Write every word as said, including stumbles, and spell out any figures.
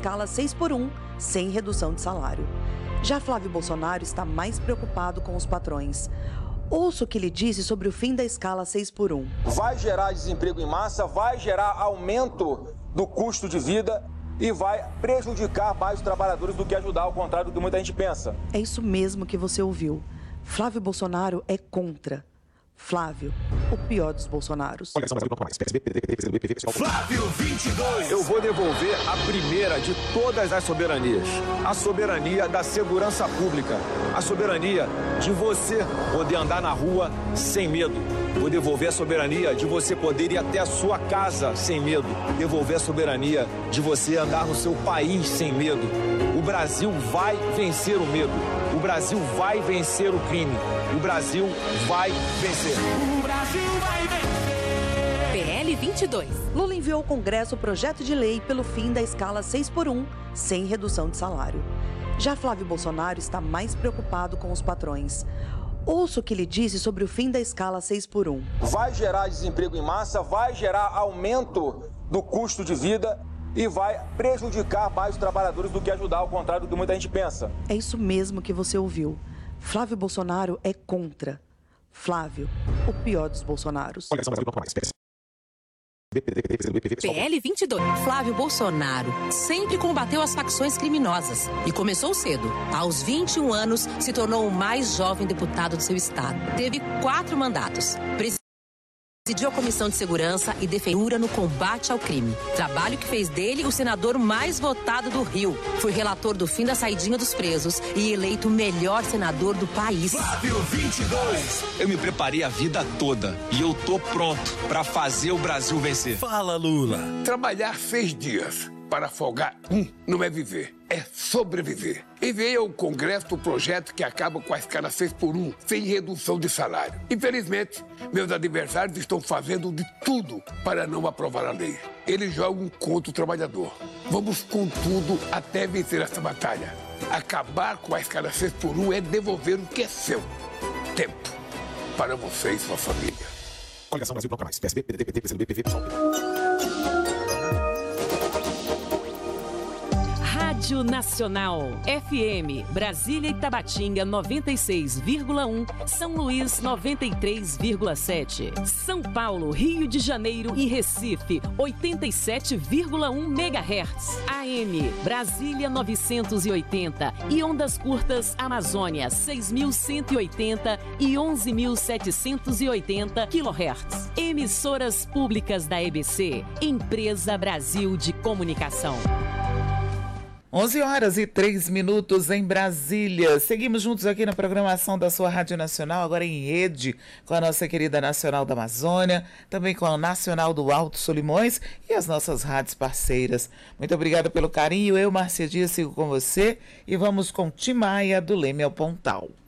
escala seis por um, sem redução de salário. Já Flávio Bolsonaro está mais preocupado com os patrões. Ouça o que ele disse sobre o fim da escala seis por um. Vai gerar desemprego em massa, vai gerar aumento do custo de vida e vai prejudicar mais os trabalhadores do que ajudar, ao contrário do que muita gente pensa. É isso mesmo que você ouviu. Flávio Bolsonaro é contra. Flávio, o pior dos Bolsonaros. Flávio vinte e dois. Eu vou devolver a primeira de todas as soberanias. A soberania da segurança pública. A soberania de você poder andar na rua sem medo. Vou devolver a soberania de você poder ir até a sua casa sem medo. Devolver a soberania de você andar no seu país sem medo. O Brasil vai vencer o medo. O Brasil vai vencer o crime. O Brasil vai vencer. O Brasil vai vencer. P L vinte e dois. Lula enviou ao Congresso o projeto de lei pelo fim da escala seis por um, sem redução de salário. Já Flávio Bolsonaro está mais preocupado com os patrões. Ouça o que ele disse sobre o fim da escala seis por um. Vai gerar desemprego em massa, vai gerar aumento do custo de vida e vai prejudicar mais os trabalhadores do que ajudar, ao contrário do que muita gente pensa. É isso mesmo que você ouviu. Flávio Bolsonaro é contra. Flávio, o pior dos Bolsonaros. P L vinte e dois. Flávio Bolsonaro sempre combateu as facções criminosas e começou cedo. Aos vinte e um anos, se tornou o mais jovem deputado do seu estado. Teve quatro mandatos. Presidiu a Comissão de Segurança e Defesa no combate ao crime. Trabalho que fez dele o senador mais votado do Rio. Foi relator do fim da saidinha dos presos e eleito o melhor senador do país. Flávio vinte e dois. Eu me preparei a vida toda e eu tô pronto para fazer o Brasil vencer. Fala, Lula. Trabalhar seis dias para folgar um não é viver, é sobreviver. Enviei ao Congresso o projeto que acaba com a escala seis por um, sem redução de salário. Infelizmente, meus adversários estão fazendo de tudo para não aprovar a lei. Eles jogam contra o trabalhador. Vamos com tudo até vencer essa batalha. Acabar com a escala seis por um é devolver o que é seu. Tempo para você e sua família. Coligação Brasil Bloco Mais. P S B, P D T, P T, P C do B, P V, PSOL. Rádio Nacional, F M, Brasília e Tabatinga noventa e seis vírgula um, São Luís noventa e três vírgula sete, São Paulo, Rio de Janeiro e Recife oitenta e sete vírgula um megahertz, A M, Brasília novecentos e oitenta e ondas curtas Amazônia seis mil cento e oitenta e onze mil setecentos e oitenta quilohertz. Emissoras públicas da E B C, Empresa Brasil de Comunicação. onze horas e três minutos em Brasília. Seguimos juntos aqui na programação da sua Rádio Nacional, agora em rede, com a nossa querida Nacional da Amazônia, também com a Nacional do Alto Solimões e as nossas rádios parceiras. Muito obrigada pelo carinho. Eu, Márcia Dias, sigo com você e vamos com Tim Maia, do Leme ao Pontal.